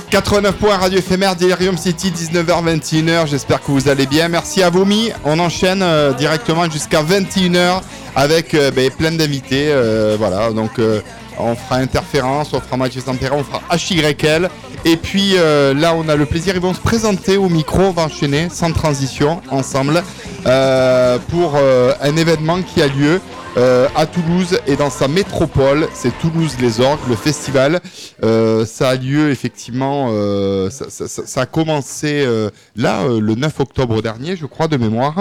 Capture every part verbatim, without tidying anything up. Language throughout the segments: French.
quatre-vingt-neuf points Radio Éphémère, Delirium City, dix-neuf heures vingt et une heures. J'espère que vous allez bien. Merci à Vomi. On enchaîne euh, directement jusqu'à vingt et une heures avec euh, bah, plein d'invités. Euh, voilà, donc euh, on fera Interférence, on fera Mathieu Sampera, on fera H Y L. Et puis euh, là, on a le plaisir, ils vont se présenter au micro. On va enchaîner sans transition ensemble euh, pour euh, un événement qui a lieu Euh, à Toulouse et dans sa métropole. C'est Toulouse-les-Orgues, le festival. Euh, ça a lieu effectivement, euh, ça, ça, ça, ça a commencé euh, là euh, le neuf octobre dernier, je crois, de mémoire.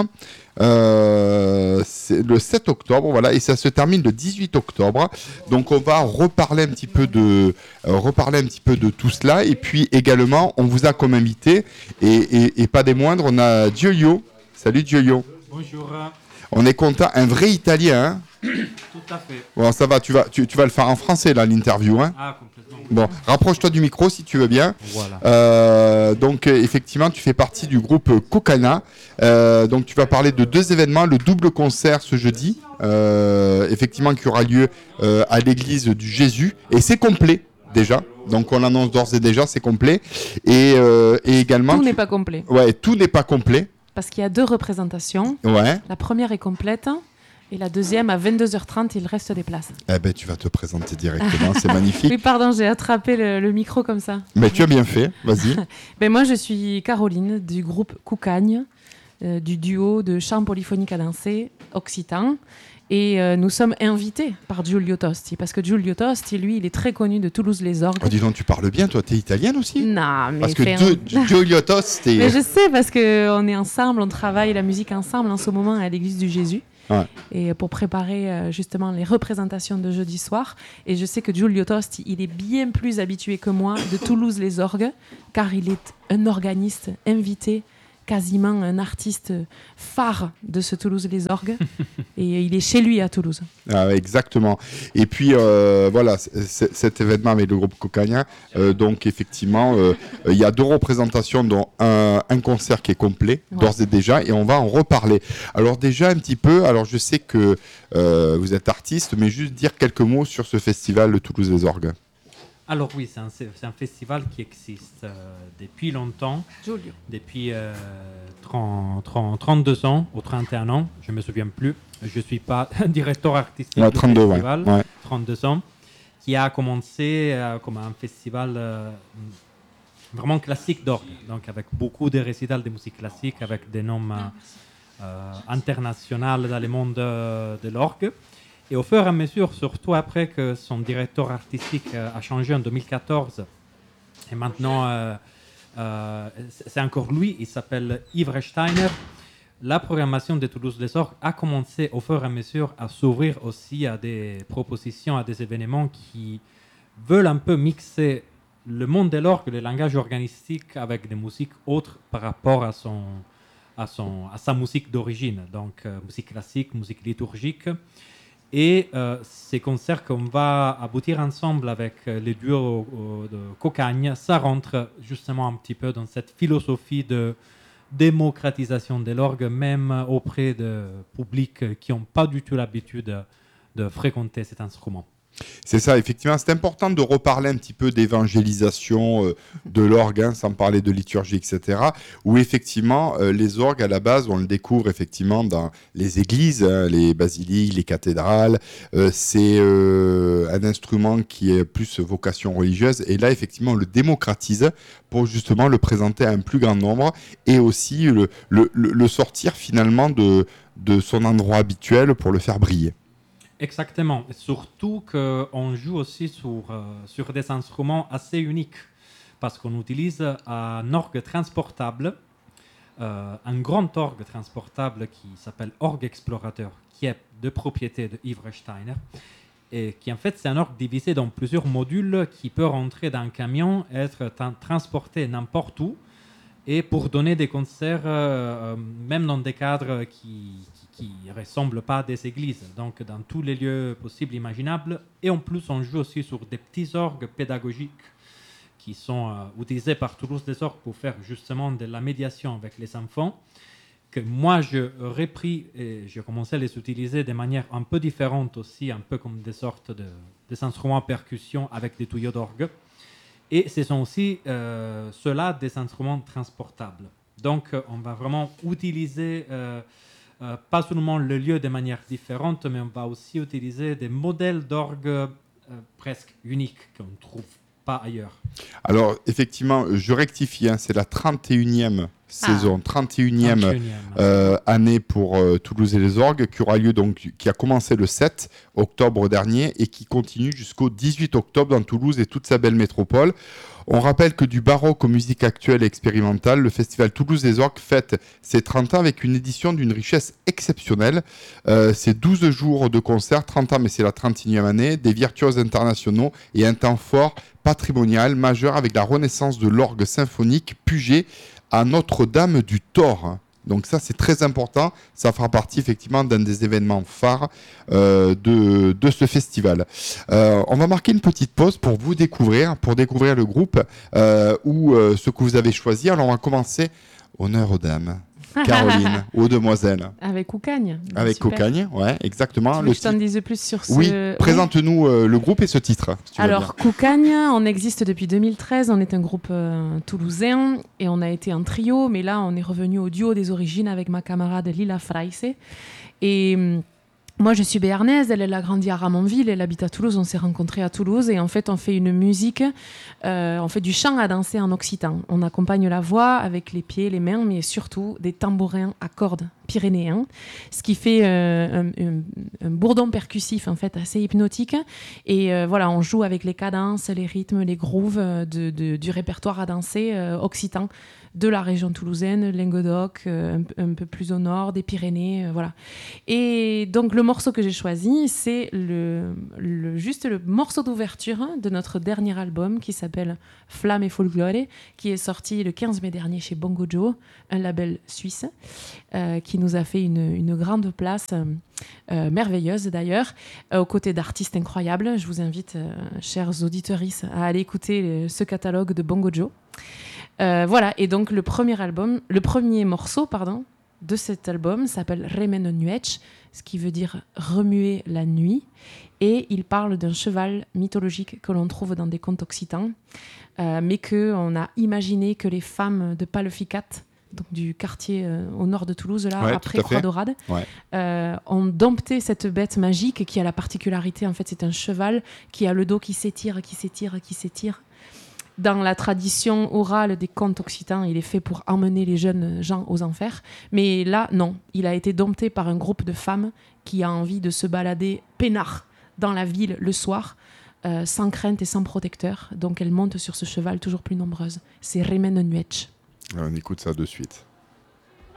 Euh, c'est le sept octobre, voilà, et ça se termine le dix-huit octobre. Donc on va reparler un petit peu de, euh, reparler un petit peu de tout cela. Et puis également, on vous a comme invité, et, et, et pas des moindres, on a Giulio. Salut Giulio. Bonjour. On est content, un vrai Italien, hein. Tout à fait. Bon, ça va, tu vas, tu, tu vas le faire en français, là, l'interview, hein. Ah, complètement. Bon, rapproche-toi du micro, si tu veux bien. Voilà. Euh, donc, euh, effectivement, tu fais partie du groupe Cocana. Euh, donc, tu vas parler de deux événements. Le double concert ce jeudi, euh, effectivement, qui aura lieu euh, à l'église du Jésus. Et c'est complet, déjà. Donc, on l'annonce d'ores et déjà, c'est complet. Et, euh, et également... Tout tu... n'est pas complet. Ouais, tout n'est pas complet. Parce qu'il y a deux représentations. Ouais. La première est complète. Et la deuxième, à vingt-deux heures trente, il reste des places. Eh ben, tu vas te présenter directement, c'est magnifique. Oui, pardon, j'ai attrapé le, le micro comme ça. Mais tu as bien fait, vas-y. Ben, moi, je suis Caroline du groupe Coucagne, euh, du duo de chant polyphonique à danser occitan. Et euh, nous sommes invités par Giulio Tosti, parce que Giulio Tosti, lui, il est très connu de Toulouse-les-Orgues. Oh, dis donc, tu parles bien, toi, t'es italienne aussi? Non, mais... Parce que un... de, Giulio Tosti... Mais je sais, parce qu'on est ensemble, on travaille la musique ensemble en ce moment à l'église du Jésus. Ouais. Et pour préparer euh, justement les représentations de jeudi soir. Et je sais que Giulio Tosti, il est bien plus habitué que moi de Toulouse-les-Orgues, car il est un organiste invité, quasiment un artiste phare de ce Toulouse-les-Orgues. Et il est chez lui à Toulouse. Ah, exactement. Et puis, euh, voilà, c- cet événement avec le groupe Cocagna, euh, donc effectivement, il euh, y a deux représentations, dont un, un concert qui est complet, ouais. d'ores et déjà, et on va en reparler. Alors déjà, un petit peu, alors je sais que euh, vous êtes artiste, mais juste dire quelques mots sur ce festival de Toulouse-les-Orgues. Alors oui, c'est un, c'est un festival qui existe euh, depuis longtemps, Giulio. depuis euh, trente, trente, trente-deux ans ou trente et un ans, je ne me souviens plus. Je ne suis pas directeur artistique ouais, du trente-deux, festival, ouais. Ouais. trente-deux ans, qui a commencé euh, comme un festival euh, vraiment classique d'orgue, donc avec beaucoup de récitals de musique classique, avec des noms euh, internationaux dans le monde de, de l'orgue. Et au fur et à mesure, surtout après que son directeur artistique euh, a changé en deux mille quatorze, et maintenant euh, euh, c'est encore lui, il s'appelle Yves Steiner, la programmation de Toulouse-les-Orgues a commencé au fur et à mesure à s'ouvrir aussi à des propositions, à des événements qui veulent un peu mixer le monde de l'orgue, le langage organistique, avec des musiques autres par rapport à, son, à, son, à sa musique d'origine, donc euh, musique classique, musique liturgique. Et euh, ces concerts qu'on va aboutir ensemble avec euh, les duos euh, de Cocagne, ça rentre justement un petit peu dans cette philosophie de démocratisation de l'orgue, même auprès de publics qui n'ont pas du tout l'habitude de, de fréquenter cet instrument. C'est ça, effectivement, c'est important de reparler un petit peu d'évangélisation euh, de l'orgue, hein, sans parler de liturgie, et cetera. Où effectivement, euh, les orgues, à la base, on le découvre effectivement dans les églises, hein, les basiliques, les cathédrales. Euh, c'est euh, un instrument qui est plus vocation religieuse. Et là, effectivement, on le démocratise pour justement le présenter à un plus grand nombre et aussi le, le, le, le sortir finalement de, de son endroit habituel pour le faire briller. Exactement. Et surtout qu'on joue aussi sur, euh, sur des instruments assez uniques parce qu'on utilise un orgue transportable, euh, un grand orgue transportable qui s'appelle Orgue Explorateur, qui est de propriété de Yves Steiner et qui en fait c'est un orgue divisé dans plusieurs modules qui peut rentrer dans un camion, être t- transporté n'importe où et pour donner des concerts euh, même dans des cadres qui qui ne ressemblent pas à des églises, donc dans tous les lieux possibles, imaginables. Et en plus, on joue aussi sur des petits orgues pédagogiques qui sont euh, utilisés par Toulouse-les-Orgues pour faire justement de la médiation avec les enfants, que moi, je repris et j'ai commencé à les utiliser de manière un peu différente aussi, un peu comme des sortes de des instruments à percussion avec des tuyaux d'orgue. Et ce sont aussi euh, ceux-là des instruments transportables. Donc, euh, on va vraiment utiliser euh, euh, pas seulement le lieu de manière différente, mais on va aussi utiliser des modèles d'orgue euh, presque uniques qu'on ne trouve pas ailleurs. Alors, effectivement, je rectifie, hein, c'est la trente et unième saison, Ah. trente et unième trente et unième. euh, année pour euh, Toulouse et les Orgues, qui aura lieu donc, qui a commencé le sept octobre dernier et qui continue jusqu'au dix-huit octobre dans Toulouse et toute sa belle métropole. On rappelle que du baroque aux musiques actuelles et expérimentales, le festival Toulouse des Orgues fête ses trente ans avec une édition d'une richesse exceptionnelle. Euh, c'est douze jours de concerts, trente ans, mais c'est la trente et unième année, des virtuoses internationaux et un temps fort patrimonial majeur avec la renaissance de l'orgue symphonique Puget à Notre-Dame du Thor. Donc ça, c'est très important. Ça fera partie effectivement d'un des événements phares euh, de, de ce festival. Euh, on va marquer une petite pause pour vous découvrir, pour découvrir le groupe euh, ou euh, ce que vous avez choisi. Alors on va commencer. Honneur aux dames. Caroline, aux demoiselles. Avec Koukagne. Avec Super. Koukagne, ouais, exactement. Tu veux Le que je t'en titre- dise plus sur ce... Oui, présente-nous euh, le groupe et ce titre. Si tu veux Alors, Koukagne, on existe depuis deux mille treize, on est un groupe euh, toulousain et on a été un trio, mais là on est revenu au duo des origines avec ma camarade Lila Fraisse. Et hum, moi je suis béarnaise, elle, elle a grandi à Ramonville, elle habite à Toulouse, on s'est rencontrés à Toulouse et en fait on fait une musique, euh, on fait du chant à danser en occitan. On accompagne la voix avec les pieds, les mains, mais surtout des tambourins à cordes pyrénéens, ce qui fait euh, un, un- un bourdon percussif en fait assez hypnotique. Et euh, voilà, on joue avec les cadences, les rythmes, les grooves euh, de, de- du répertoire à danser euh, occitan de la région toulousaine, Languedoc, euh, un, un peu plus au nord, des Pyrénées, euh, voilà. Et donc le morceau que j'ai choisi, c'est le, le- juste le morceau d'ouverture de notre dernier album qui s'appelle Flamme et Folklore, qui est sorti le quinze mai dernier chez Bongo Joe, un label suisse, euh, qui nous a fait une, une grande place, euh, euh, merveilleuse d'ailleurs, euh, aux côtés d'artistes incroyables. Je vous invite, euh, chers auditeurs, à aller écouter euh, ce catalogue de Bongo Joe. Euh, voilà, et donc le premier album, le premier morceau, pardon, de cet album s'appelle Remen Nuech, ce qui veut dire remuer la nuit, et il parle d'un cheval mythologique que l'on trouve dans des contes occitans, euh, mais qu'on a imaginé que les femmes de Paleficat, donc du quartier euh, au nord de Toulouse, là, Ouais, après tout à fait. Croix-Dorade, Ouais. euh, ont dompté cette bête magique qui a la particularité, en fait, c'est un cheval qui a le dos qui s'étire, qui s'étire, qui s'étire. Dans la tradition orale des contes occitans, il est fait pour emmener les jeunes gens aux enfers. Mais là, non. Il a été dompté par un groupe de femmes qui a envie de se balader peinard dans la ville le soir, euh, sans crainte et sans protecteur. Donc elles montent sur ce cheval toujours plus nombreuses. C'est Remen Nuech. On écoute ça de suite.